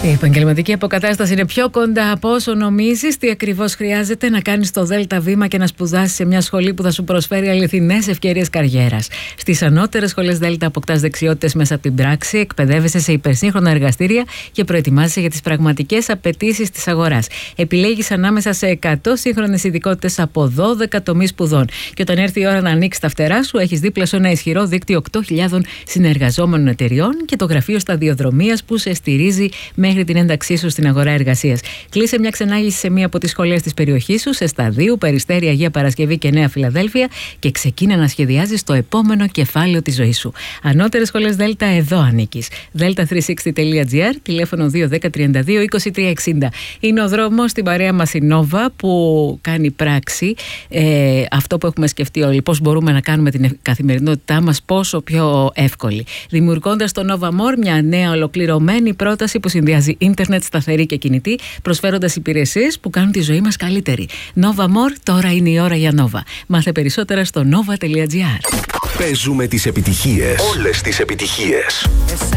Η επαγγελματική αποκατάσταση είναι πιο κοντά από όσο νομίζεις. Τι ακριβώς χρειάζεται? Να κάνεις το ΔΕΛΤΑ βήμα και να σπουδάσεις σε μια σχολή που θα σου προσφέρει αληθινές ευκαιρίες καριέρας. Στις ανώτερες σχολές ΔΕΛΤΑ αποκτάς δεξιότητες μέσα από την πράξη, εκπαιδεύεσαι σε υπερσύγχρονα εργαστήρια και προετοιμάζεσαι για τις πραγματικές απαιτήσεις της αγοράς. Επιλέγεις ανάμεσα σε 100 σύγχρονες ειδικότητες από 12 τομείς σπουδών. Και όταν έρθει η ώρα να ανοίξεις τα φτερά σου, έχεις δίπλα σου ένα ισχυρό δίκτυο 8.000 συνεργαζόμενων εταιριών και το γραφείο σταδιοδρομίας που σε στηρίζει μέχρι την ένταξή σου στην αγορά εργασίας. Κλείσε μια ξενάγηση σε μία από τις σχολές της περιοχής σου, σε Σταδίου, Περιστέρι, Αγία Παρασκευή και Νέα Φιλαδέλφια, και ξεκίνα να σχεδιάζεις το επόμενο κεφάλαιο της ζωής σου. Ανώτερες σχολές ΔΕΛΤΑ, εδώ ανήκεις. delta360.gr, τηλέφωνο 210-32-2360. Είναι ο δρόμος στην παρέα μας η Nova που κάνει πράξη αυτό που έχουμε σκεφτεί όλοι. Πώς μπορούμε να κάνουμε την καθημερινότητά μας πόσο πιο εύκολη. Δημιουργώντας το Nova More, μια νέα ολοκληρωμένη πρόταση που συνδυάζει ίντερνετ, σταθερή και κινητή, προσφέροντας υπηρεσίες που κάνουν τη ζωή μας καλύτερη. Nova More, τώρα είναι η ώρα για Nova. Μάθε περισσότερα στο nova.gr. Παίζουμε τις επιτυχίες. Όλες τις επιτυχίες.